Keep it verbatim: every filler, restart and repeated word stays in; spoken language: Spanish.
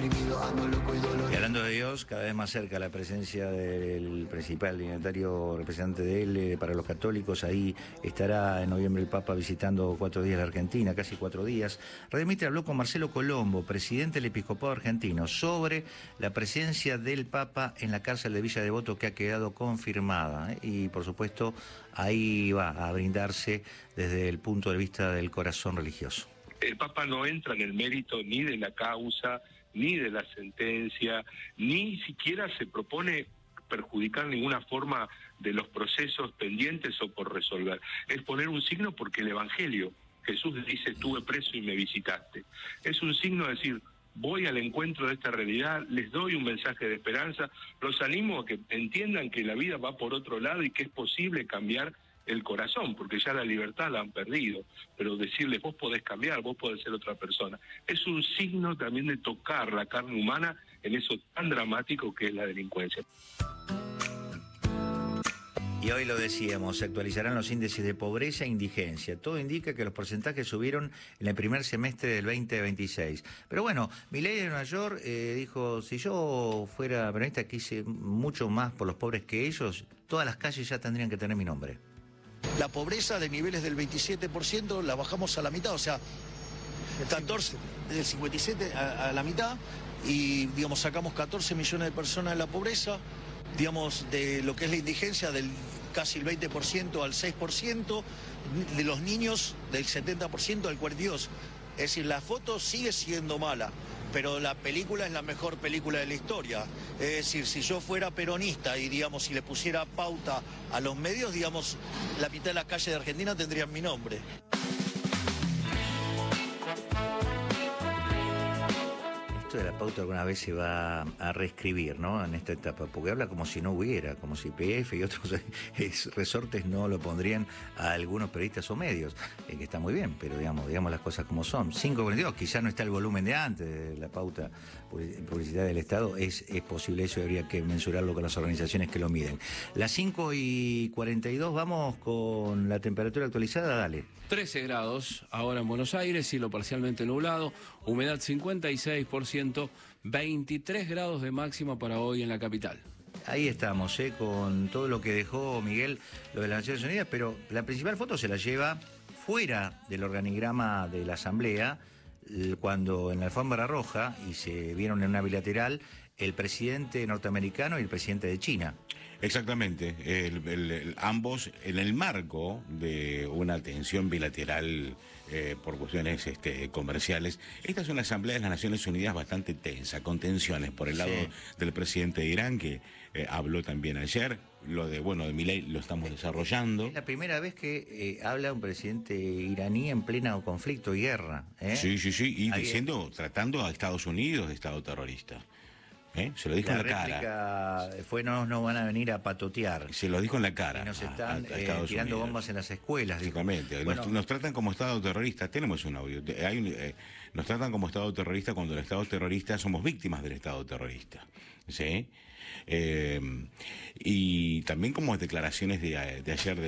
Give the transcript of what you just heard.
deprimido, ando loco y dolorido. Y hablando de Dios, cada vez más cerca la presencia del principal dignatario representante de él eh, para los católicos. Ahí estará en noviembre el Papa visitando cuatro días la Argentina, casi cuatro días. Radio Mitre habló con Marcelo Colombo, presidente del Episcopado argentino, sobre la presencia del Papa en la cárcel de Villa Devoto, que ha quedado confirmada. ¿eh? Y por supuesto, ahí va a brindarse desde el punto de vista del corazón religioso. El Papa no entra en el mérito ni de la causa, ni de la sentencia, ni siquiera se propone perjudicar ninguna forma de los procesos pendientes o por resolver. Es poner un signo porque el Evangelio, Jesús dice, estuve preso y me visitaste. Es un signo de decir, voy al encuentro de esta realidad, les doy un mensaje de esperanza, los animo a que entiendan que la vida va por otro lado y que es posible cambiar el corazón, porque ya la libertad la han perdido, pero decirles, vos podés cambiar, vos podés ser otra persona, es un signo también de tocar la carne humana en eso tan dramático que es la delincuencia. Y hoy lo decíamos, se actualizarán los índices de pobreza e indigencia. Todo indica que los porcentajes subieron en el primer semestre del veinte veintiséis. Pero bueno, Milei de Nueva York eh, dijo, si yo fuera peronista que hice mucho más por los pobres que ellos, todas las calles ya tendrían que tener mi nombre. La pobreza de niveles del veintisiete por ciento la bajamos a la mitad, o sea, catorce, del cincuenta y siete a, a la mitad, y digamos sacamos catorce millones de personas de la pobreza, digamos de lo que es la indigencia del casi el veinte por ciento al seis por ciento, de los niños del setenta por ciento al cuarenta y dos por ciento. Es decir, la foto sigue siendo mala, pero la película es la mejor película de la historia. Es decir, si yo fuera peronista y, digamos, si le pusiera pauta a los medios, digamos, la mitad de las calles de Argentina tendrían mi nombre. Esto de la pauta alguna vez se va a reescribir, ¿no? En esta etapa, porque habla como si no hubiera, como si P F y otros resortes no lo pondrían a algunos periodistas o medios, eh, que está muy bien, pero digamos, digamos las cosas como son. cinco cuarenta y dos, quizá no está el volumen de antes de la pauta publicidad del Estado, es, es posible eso, habría que mensurarlo con las organizaciones que lo miden. Las cinco y cuarenta y dos, vamos con la temperatura actualizada, dale. trece grados ahora en Buenos Aires, cielo parcialmente nublado, humedad cincuenta y seis por ciento, veintitrés grados de máxima para hoy en la capital. Ahí estamos, ¿eh? Con todo lo que dejó Miguel, lo de las Naciones Unidas, pero la principal foto se la lleva fuera del organigrama de la Asamblea, cuando en la alfombra roja, y se vieron en una bilateral, el presidente norteamericano y el presidente de China. Exactamente, el, el, el, ambos en el marco de una tensión bilateral eh, por cuestiones este, comerciales. Esta es una asamblea de las Naciones Unidas bastante tensa, con tensiones por el lado sí. del presidente de Irán, que eh, habló también ayer. Lo de, bueno, de Milei lo estamos desarrollando. Es la primera vez que eh, habla un presidente iraní en pleno conflicto y guerra. ¿eh? Sí, sí, sí, y Ahí diciendo, es. tratando a Estados Unidos de Estado terrorista. ¿Eh? Se lo dijo la en la cara. Fue no nos van a venir a patotear. Se lo dijo en la cara. Y nos están a, a eh, tirando Unidos. bombas en las escuelas. Exactamente. Bueno, nos, nos tratan como Estado terrorista. Tenemos un audio. Hay un, eh, nos tratan como Estado terrorista cuando el Estado terrorista somos víctimas del Estado terrorista. ¿Sí? Eh, y también como declaraciones de, de ayer de